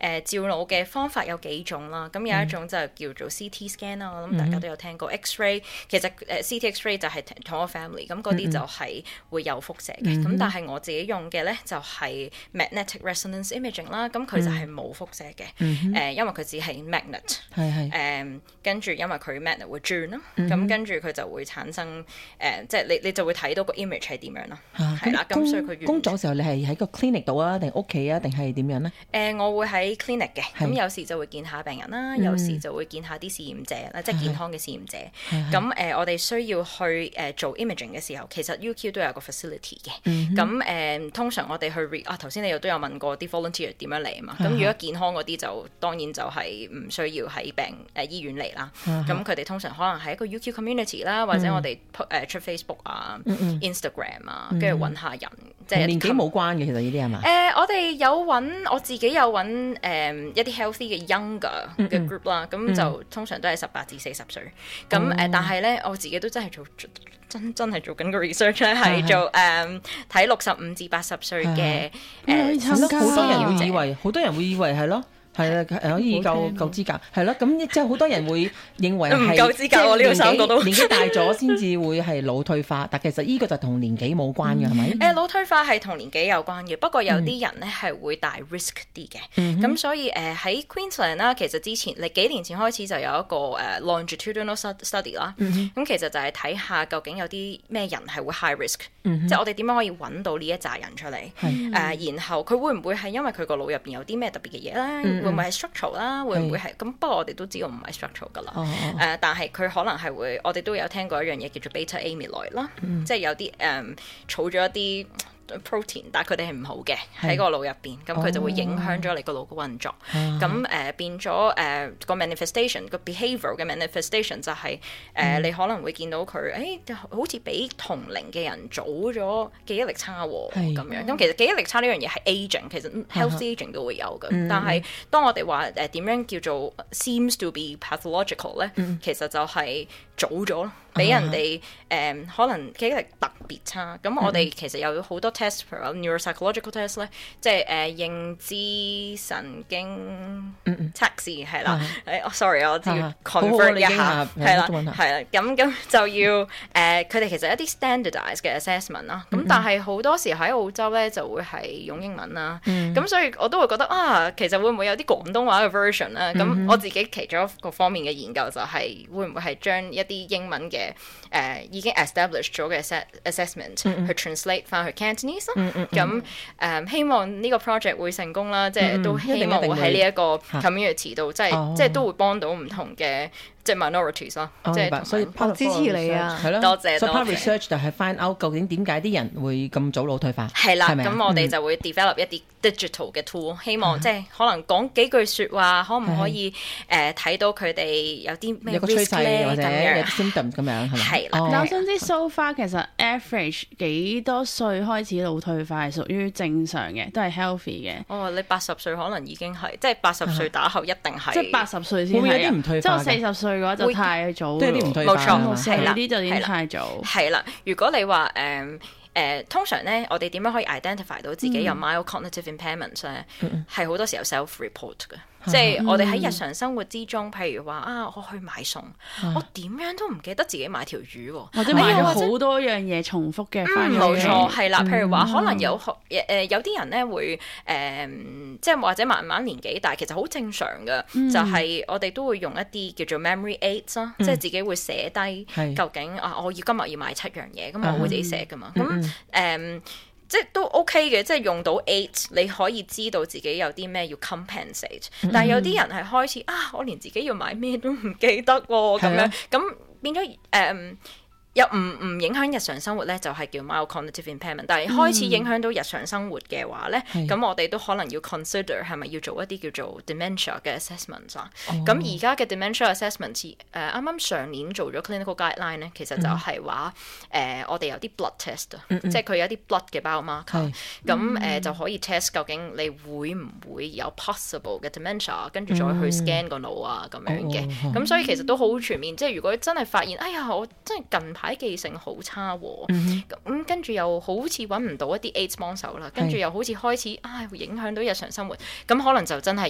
照腦嘅方法有幾種啦，咁有一種就叫做 CT scan 啦，我諗大家都有聽過。X-ray 其實CT X-ray 就係同一個 family，咁嗰啲就係會有輻射嘅。咁但係我自己用嘅咧就係 magnetic resonance imaging 啦，咁佢就係冇輻射嘅。因為佢只係 magnet，跟住因為佢 magnet 會轉啦，咁跟住佢就會產生即係你就會睇到個 image 係點樣咯。係啦，咁所以佢工作嘅時候你係喺個 clinic 度啊，定屋企啊，定係點樣咧？ 我會喺 clinic 嘅，咁有時就會見下病人啦，有時就會見下啲試驗者啦，即係健康嘅試驗者。咁我哋需要去做 imaging 嘅時候，其實 UQ 都有個 facility 嘅。咁通常我哋去頭先你又都有問過啲 volunteer 點樣嚟啊嘛。咁如果健康嗰啲就當然就係唔需要喺醫院嚟啦。咁佢哋通常可能係一個 UQ community 啦，或者我哋出 Facebook 啊、Instagram 啊，跟住揾下人。即係年紀冇關嘅，其實呢啲係嘛？ 我哋有揾，我自己有揾一啲 healthy 嘅 younger 嘅 group 啦，咁就通常都係18至40歲。咁但係咧，我自己都真係真係做緊個 research 咧，係做睇65至80歲嘅好多人會以為係咯。係啦，可以夠資格，係咯，咁即係好多人會認為係唔夠資格，我呢個三個都年紀大咗先至會係腦退化，但其實呢個就同年紀冇關嘅，係咪？ 腦退化係同年紀有關嘅，不過有啲人咧係會大 risk 啲嘅，咁所以喺 Queensland 啦，其實之前你幾年前開始就有一個longitudinal study 啦，咁其實就係睇下究竟有啲咩人係會 high risk，即係我哋點樣可以揾到呢一紮人出嚟，然後佢會唔會係因為佢個腦入邊有啲咩特別嘅嘢咧？會唔會係 structural 啦？會唔會係咁？不過我哋都知道唔係 structural 噶啦。但係佢可能係會，我哋都有聽過一樣嘢叫做 beta amyloid 啦，即係有啲儲咗一啲protein，但係佢哋係唔好嘅喺個腦入邊，咁佢就會影響咗你個腦嘅運作。咁變咗個 manifestation 個 behavioral 嘅 manifestation 就係你可能會見到佢好似比同齡嘅人早咗記憶力差喎咁樣。咁其實記憶力差呢樣嘢係 aging，其實 healthy aging 都會有嘅。但係當我哋話點樣叫做 seems to be pathological 咧，其實就係早咗咯，俾人哋可能記憶力特別差。咁我哋其實有好多 test， 譬如 neuropsychological test 咧，即係認知神經測試係啦。sorry， 我要 convert 一下，係啦，咁就要佢哋其實一啲 standardized 嘅 assessment 啦。咁但係好多時喺澳洲咧就會係用英文啦。咁所以我都會覺得其實會唔會有啲廣東話嘅 version 咧？咁我自己其中一個方面嘅研究就係會唔會係將一啲英文嘅已經 established 咗嘅 assessment 去 translate 翻去 Cantonese 咯。咁希望呢個 project 會成功啦，即係都希望會喺呢一個 community 度，即係都會幫到唔同嘅即係 minorities 咯。即係所以支持你啊， 係咯， 多謝。 所以 part research 就係 find out 究竟點解啲人會咁早腦退化。 係啦，咁我哋就會 develop 一啲 digital 嘅 tool， 希望即係可能講幾句説話，可唔可以睇到佢哋有啲咩 risk 咧， 或者有啲 symptom 咁樣係咪？ 係啦。 但我想知 so far 其實 average 幾多歲開始腦退化係屬於正常嘅，都係 healthy 嘅。 你80歲可能已經係，即係80歲打後一定係。 即係80歲先係。 會有啲唔退化。 即係我40歲嘅話就太早。 都有啲唔退化。 冇錯， 係啦，呢啲就已經太早。 係啦，如果你話通常咧，我哋點樣可以 identify 到自己有 mild cognitive impairment 咧？係好多時候 self-report 嘅。即係我哋喺日常生活之中，譬如話我去買餸，我點樣都唔記得自己買條魚喎， 或者買咗好多樣嘢重複嘅。 冇錯，係啦。譬如話，可能有啲人咧會即係或者慢慢年紀大，其實好正常嘅，就係我哋都會用一啲叫做 memory aids 啦，即係自己會寫低究竟我今日要買7樣嘢，咁我會自己寫噶嘛。咁即係都 OK 嘅，即係用到 8，你可以知道自己有啲咩要 compensate。但係有啲人係開始我連自己要買咩都唔記得喎，咁樣咁變咗又唔影響日常生活咧，就係叫 mild cognitive impairment。但係開始影響到日常生活嘅話咧，咁我哋都可能要 consider 係咪要做一啲叫做 dementia 嘅 assessment 啊。咁而家嘅 dementia assessment 啱啱上年做咗 clinical guideline 咧，其實就係話我哋有啲 blood test 啊，即係佢有啲 blood 嘅 biomarker，咁就可以 test 究竟你會唔會有 possible 嘅 dementia， 跟住再去 scan 個腦啊咁樣嘅。咁所以其實都好全面。即係如果真係發現，我真係近排記性好差喎，咁跟住又好似揾唔到一啲 aids 幫手啦，跟住又好似開始會影響到日常生活，咁可能就真係